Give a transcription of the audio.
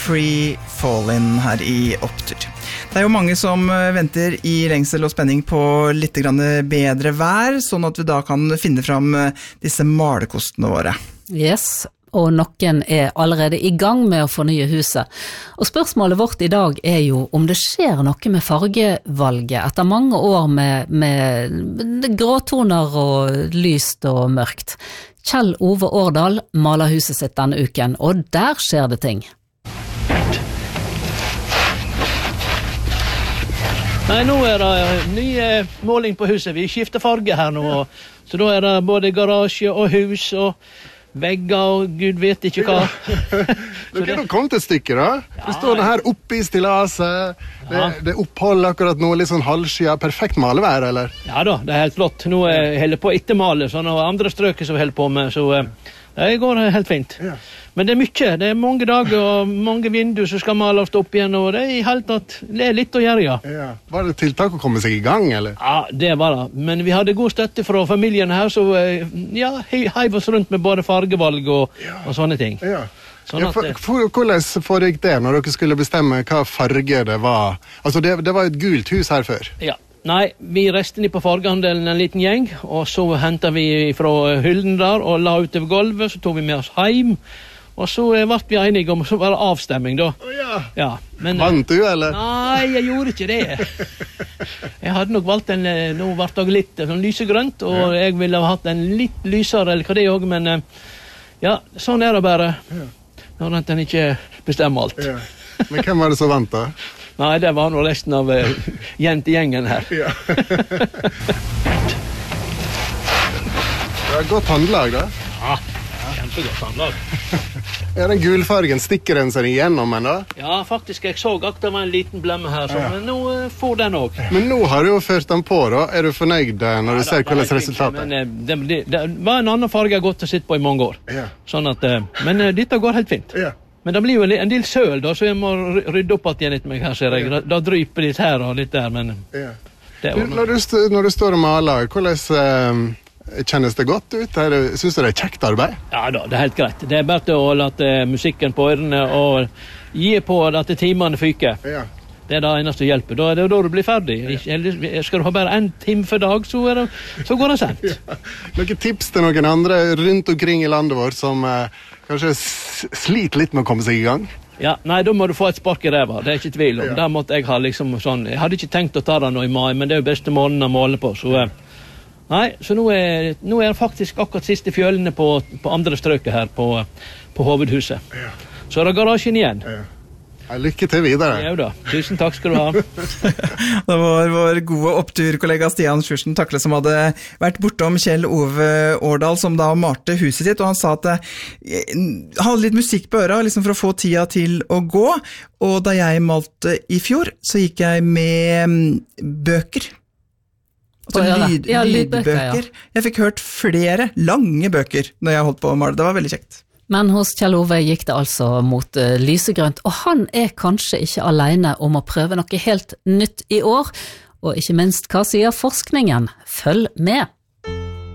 Free Fallin' her I Opptur. Det jo mange som venter I lengsel og spenning på litt grann bedre vær, sånn at vi da kan finne fram disse malekostene våre. Yes, og noen allerede I gang med å fornye huset. Og spørsmålet vårt I dag jo om det skjer noe med fargevalget etter mange år med gråtoner og lyst og mørkt. Kjell Ove Årdal maler huset sitt denne uken, og der skjer det ting. Nei, nå det ny måling på huset. Vi skifter farge her nå, så da det både garasje og hus og vegger og Gud vet ikke hva. Dere har kommet et stykke da. Det står det her oppe I stillaset. Det oppholder akkurat nå litt sånn halvskya. Perfekt malevær, eller? Ja da, det helt flott. Nå holder på ettermale, sånn og andre strøker som holder på med, så det går helt fint. Ja. Men det mye, det mange dager og mange vinduer som skal males opp igjen, og det helt tatt, det litt å gjøre, ja. Ja. Var det tiltak å komme seg I gang, eller? Ja, det var det. Men vi hadde god støtte fra familien her, så ja, heiv oss rundt med både fargevalg og sånne ting. Ja. Sånn at, hvordan foregikk det når dere skulle bestemme hva farge det var? Altså, det var et gult hus her før. Ja. Nei, vi reiste ned på fargehandelen en liten gjeng, og så hentet vi fra hylden der og la ut over gulvet, så tog vi med oss hjem, og så ble vi enige om så var det avstemming da. Ja, men, vant du, eller? Nei, jeg gjorde ikke det. Jeg hadde nok valgt nå ble det litt sånn lysegrønt, og jeg ville ha hatt en litt lysere, eller hva det også, men ja, sånn det bare, når en ikke bestemmer alt. Ja. Men hvem var det som vant da? Nei, det var nå resten av jentegjengen her. Ja. Det godt håndlag da? Ja, kjempegodt håndlag. Den gulfargen, stikker den seg igjennom enda? Ja, faktisk, jeg så at det var en liten blemme her, men nå får den også. Men nå har du jo ført den på da, du fornøyd når du ser hvordan resultatet men det var en annen farge jeg godt å sitte på I mange år. Ja. Sånn at, men dette går helt fint. Ja. Men det blir jo en del søl da, så jeg må rydde opp igjen litt meg her, ser jeg. Da dryper litt her og litt der, men... Ja. Når du står og maler, hvordan kjennes det godt ut? Synes du det kjekt arbeid? Ja da, det helt greit. Det bare til å late musikken på ørene og gi på at timene fyker. Ja. Det det eneste hjelper. Da det da du blir ferdig. Skal du ha bare en time for dag, så går det sent. Ja. Noen tips til noen andre rundt omkring I landet vårt som kanskje sliter litt med å komme seg I gang? Ja, nei, da må du få et spark I ræva. Det ikke tvil om. Ja. Der måtte jeg ha liksom sånn, jeg hadde ikke tenkt å ta det nå I mai, men det jo beste måneden å måle på, så... Nei, så nå det faktisk akkurat siste fjølene på andre strøket her på hovedhuset. Ja. Så det garasjen igjen. Ja. Lykke til videre. Ja da, tusen takk skal du ha. Det var vår gode oppturkollega Stian Sjursen Takle som hadde vært bortom Kjell Ove Årdal, som da malte huset sitt, og han sa at han hadde litt musikk på øra liksom for å få tida til å gå, og da jeg malte I fjor, så gikk jeg med bøker. Altså lydbøker. Ja. Jeg fikk hørt flere lange bøker når jeg holdt på å male. Det var veldig kjekt. Men hos Kjell Ove gikk det altså mot lysegrønt, og han kanskje ikke alene om å prøve noe helt nytt I år, og ikke minst hva sier forskningen? Følg med!